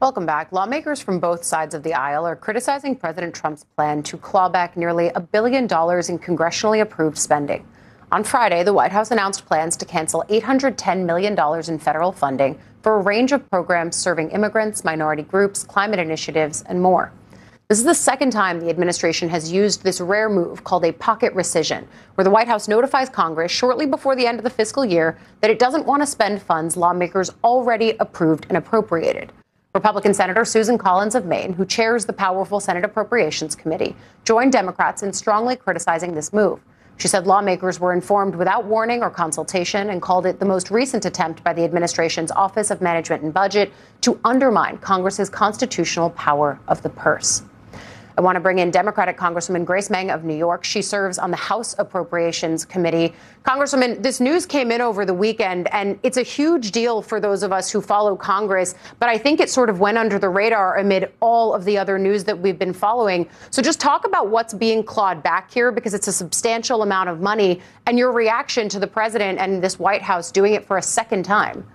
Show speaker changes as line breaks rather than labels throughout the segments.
Welcome back. Lawmakers from both sides of the aisle are criticizing President Trump's plan to claw back nearly $1 billion in congressionally approved spending. On Friday, the White House announced plans to cancel $810 million in federal funding for a range of programs serving immigrants, minority groups, climate initiatives, and more. This is the second time the administration has used this rare move called a pocket rescission, where the White House notifies Congress shortly before the end of the fiscal year that it doesn't want to spend funds lawmakers already approved and appropriated. Republican Senator Susan Collins of Maine, who chairs the powerful Senate Appropriations Committee, joined Democrats in strongly criticizing this move. She said lawmakers were informed without warning or consultation and called it the most recent attempt by the administration's Office of Management and Budget to undermine Congress's constitutional power of the purse. I want to bring in Democratic Congresswoman Grace Meng of New York. She serves on the House Appropriations Committee. Congresswoman, this news came in over the weekend, and it's a huge deal for those of us who follow Congress. But I think it sort of went under the radar amid all of the other news that we've been following. So just talk about what's being clawed back here, because it's a substantial amount of money, and your reaction to the president and this White House doing it for a second time.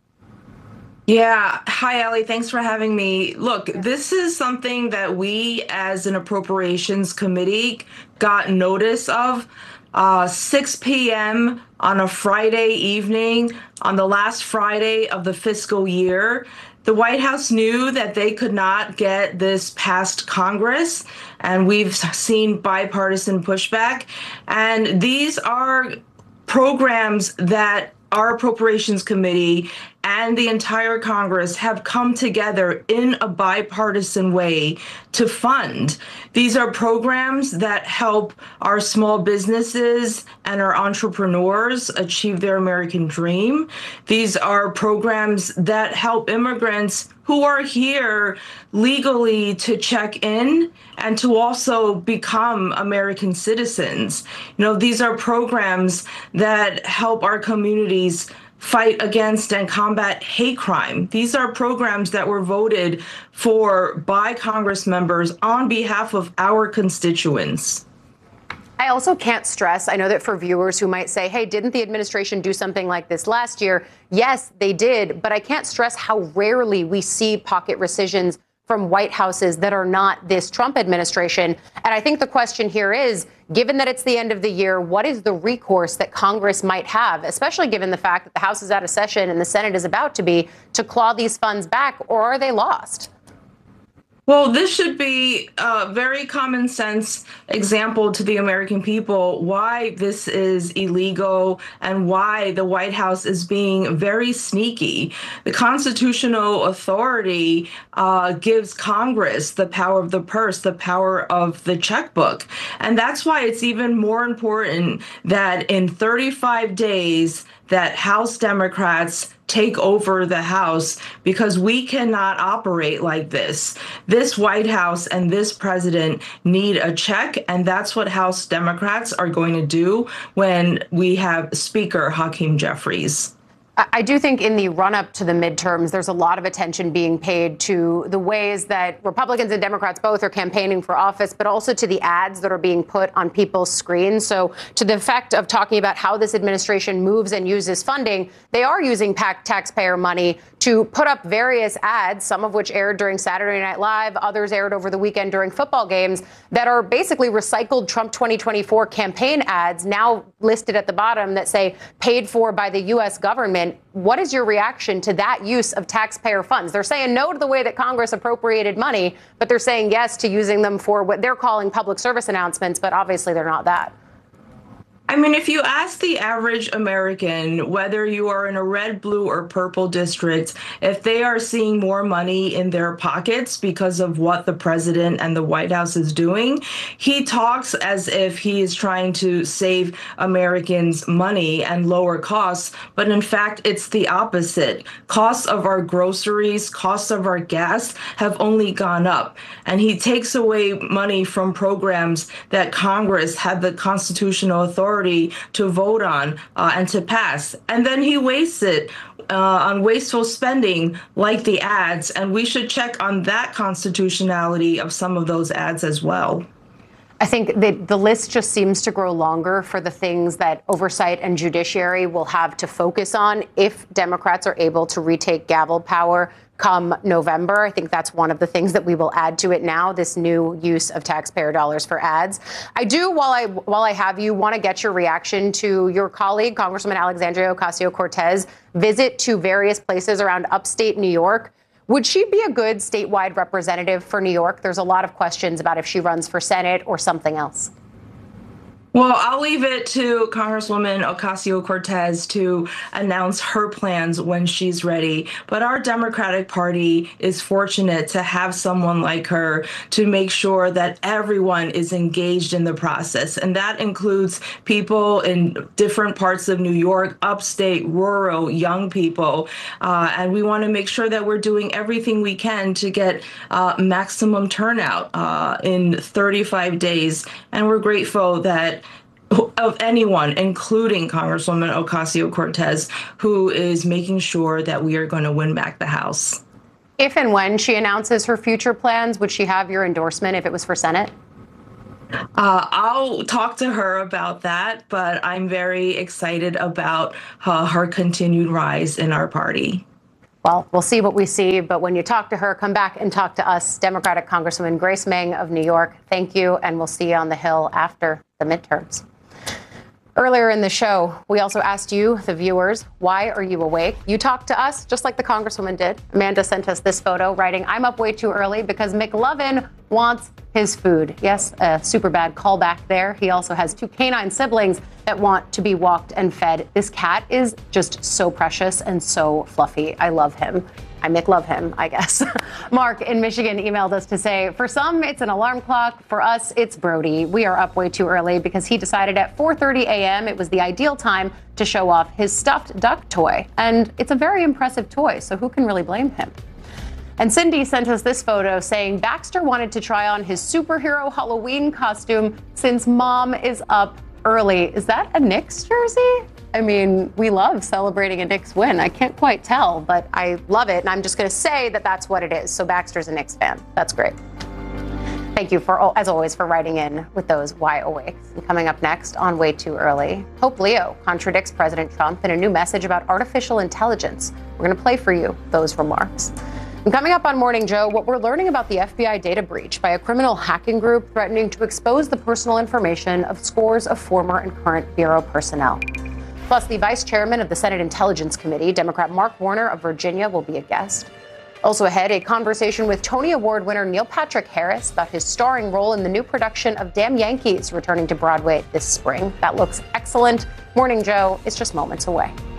Yeah. Hi, Allie. Thanks for having me. Look, this is something that we as an appropriations committee got notice of 6 p.m. on a Friday evening, on the last Friday of the fiscal year. The White House knew that they could not get this past Congress, and we've seen bipartisan pushback. And these are programs that our Appropriations Committee and the entire Congress have come together in a bipartisan way to fund. These are programs that help our small businesses and our entrepreneurs achieve their American dream. These are programs that help immigrants who are here legally to check in and to also become American citizens. You know, these are programs that help our communities fight against and combat hate crime. These are programs that were voted for by Congress members on behalf of our constituents.
I also can't stress, I know that for viewers who might say, hey, didn't the administration do something like this last year? Yes, they did. But I can't stress how rarely we see pocket rescissions from White Houses that are not this Trump administration. And I think the question here is, given that it's the end of the year, what is the recourse that Congress might have, especially given the fact that the House is out of session and the Senate is about to be, to claw these funds back, or are they lost?
Well, this should be a very common sense example to the American people why this is illegal and why the White House is being very sneaky. The constitutional authority gives Congress the power of the purse, the power of the checkbook. And that's why it's even more important that in 35 days that House Democrats take over the House, because we cannot operate like this. This White House and this president need a check, and that's what House Democrats are going to do when we have Speaker Hakeem Jeffries.
I do think in the run up to the midterms, there's a lot of attention being paid to the ways that Republicans and Democrats both are campaigning for office, but also to the ads that are being put on people's screens. So to the effect of talking about how this administration moves and uses funding, they are using taxpayer money to put up various ads, some of which aired during Saturday Night Live, others aired over the weekend during football games, that are basically recycled Trump 2024 campaign ads, now listed at the bottom, that say paid for by the U.S. government. What is your reaction to that use of taxpayer funds? They're saying no to the way that Congress appropriated money, but they're saying yes to using them for what they're calling public service announcements, but obviously they're not that.
I mean, if you ask the average American, whether you are in a red, blue, or purple district, if they are seeing more money in their pockets because of what the president and the White House is doing, he talks as if he is trying to save Americans money and lower costs. But in fact, it's the opposite. Costs of our groceries, costs of our gas have only gone up. And he takes away money from programs that Congress had the constitutional authority to vote on and to pass. And then he wastes it on wasteful spending like the ads. And we should check on that constitutionality of some of those ads as well.
I think the list just seems to grow longer for the things that oversight and judiciary will have to focus on if Democrats are able to retake gavel power come November. I think that's one of the things that we will add to it now, this new use of taxpayer dollars for ads. I do, while I have you, want to get your reaction to your colleague, Congresswoman Alexandria Ocasio-Cortez, visit to various places around upstate New York. Would she be a good statewide representative for New York? There's a lot of questions about if she runs for Senate or something else.
Well, I'll leave it to Congresswoman Ocasio-Cortez to announce her plans when she's ready. But our Democratic Party is fortunate to have someone like her to make sure that everyone is engaged in the process. And that includes people in different parts of New York, upstate, rural, young people. And we want to make sure that we're doing everything we can to get maximum turnout in 35 days. And we're grateful that of anyone, including Congresswoman Ocasio-Cortez, who is making sure that we are going to win back the House.
If and when she announces her future plans, would she have your endorsement if it was for Senate?
I'll talk to her about that, but I'm very excited about her continued rise in our party.
Well, we'll see what we see. But when you talk to her, come back and talk to us. Democratic Congresswoman Grace Meng of New York, thank you. And we'll see you on the Hill after the midterms. Earlier in the show, we also asked you, the viewers, why are you awake? You talked to us just like the Congresswoman did. Amanda sent us this photo writing, I'm up way too early because McLovin wants his food. Yes, a super bad callback there. He also has 2 canine siblings that want to be walked and fed. This cat is just so precious and so fluffy. I love him. I McLove him, I guess. Mark in Michigan emailed us to say, for some, it's an alarm clock. For us, it's Brody. We are up way too early because he decided at 4:30 a.m. it was the ideal time to show off his stuffed duck toy. And it's a very impressive toy, so who can really blame him? And Cindy sent us this photo saying Baxter wanted to try on his superhero Halloween costume since mom is up early. Is that a Knicks jersey? I mean, we love celebrating a Knicks win. I can't quite tell, but I love it. And I'm just going to say that that's what it is. So Baxter's a Knicks fan. That's great. Thank you, as always, for writing in with those why awakes. And coming up next on Way Too Early, Hope Leo contradicts President Trump in a new message about artificial intelligence. We're going to play for you those remarks. And coming up on Morning Joe, what we're learning about the FBI data breach by a criminal hacking group threatening to expose the personal information of scores of former and current Bureau personnel. Plus, the vice chairman of the Senate Intelligence Committee, Democrat Mark Warner of Virginia, will be a guest. Also ahead, a conversation with Tony Award winner Neil Patrick Harris about his starring role in the new production of Damn Yankees returning to Broadway this spring. That looks excellent. Morning Joe is just moments away.